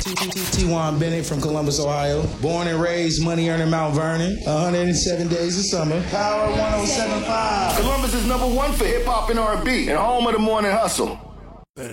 T-Juan Bennett from Columbus, Ohio. Born and raised, money earning Mount Vernon. 107 days of summer. Power 107.5. Columbus is #1 for hip hop and R&B, and home of the morning hustle.